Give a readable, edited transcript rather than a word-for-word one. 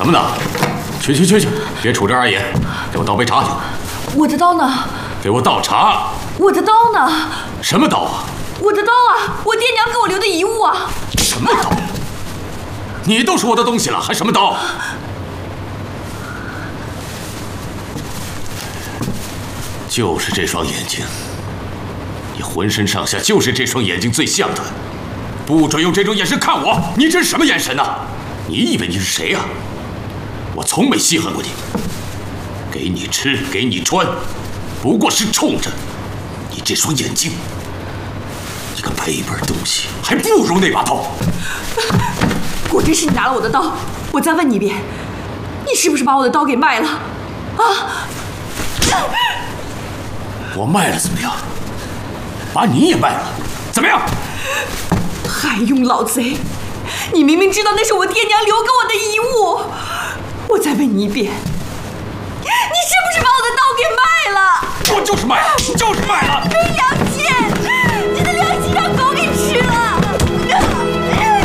什么呢？去，别杵着二爷，给我倒杯茶去。 我的刀呢？ 给我倒茶。 我的刀呢？ 什么刀啊？ 我的刀啊！我爹娘给我留的遗物啊！ 什么刀？你都是我的东西了，还什么刀？就是这双眼睛，你浑身上下就是这双眼睛最像的，不准用这种眼神看我！你这是什么眼神呢？你以为你是谁呀？我从没稀罕过你，给你吃，给你穿，不过是冲着你这双眼睛。你个赔本东西，还不如那把刀。 果真是你拿了我的刀，我再问你一遍，你是不是把我的刀给卖了？啊！ 我卖了怎么样？把你也卖了，怎么样？ 还用老贼！你明明知道那是我爹娘留给我的遗物，我再问你一遍，